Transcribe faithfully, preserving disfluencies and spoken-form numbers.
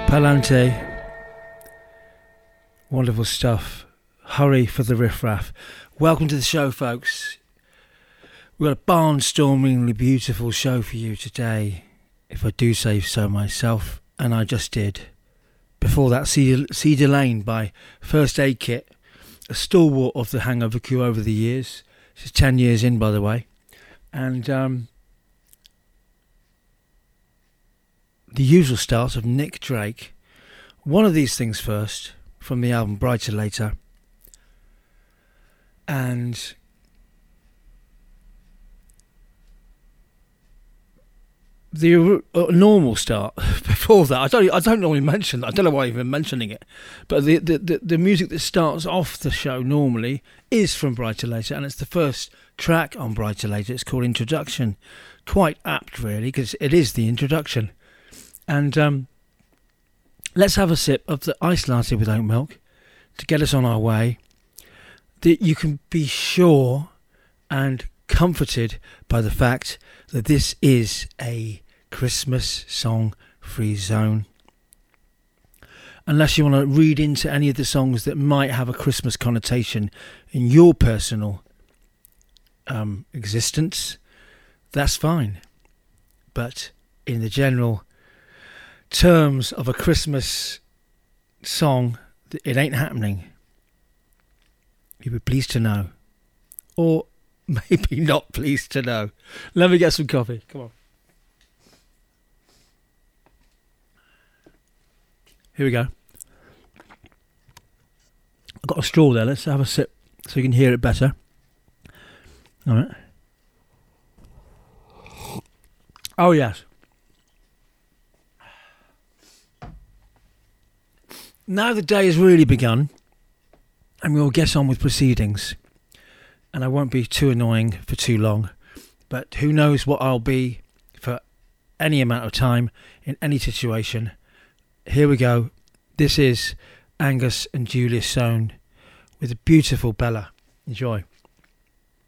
Palante, wonderful stuff. Hurry for the riffraff. Welcome to the show, folks. We've got a barnstormingly beautiful show for you today, if I do say so myself, and I just did. Before that, Cedar Lane by First Aid Kit, a stalwart of the Hangover crew over the years. This is ten years in, by the way. And um, the usual start of Nick Drake. One of these things first, from the album Brighter Later. And the uh, normal start before that, I don't I don't normally mention that, I don't know why I'm even mentioning it, but the, the, the, the music that starts off the show normally is from Brighter Later, and it's the first track on Brighter Later. It's called Introduction. Quite apt, really, because it is the introduction. And um, let's have a sip of the iced latte with oat milk to get us on our way. That you can be sure and comforted by the fact that this is a Christmas song free zone. Unless you want to read into any of the songs that might have a Christmas connotation in your personal um, existence, that's fine. But in the general terms of a Christmas song, it ain't happening. You'll be pleased to know. Or maybe not pleased to know. Let me get some coffee. Come on. Here we go. I've got a straw there. Let's have a sip so you can hear it better. All right. Oh, yes. Now the day has really begun, and we'll get on with proceedings. And I won't be too annoying for too long, but who knows what I'll be for any amount of time in any situation. Here we go. This is Angus and Julia Soane with the beautiful Bella. Enjoy.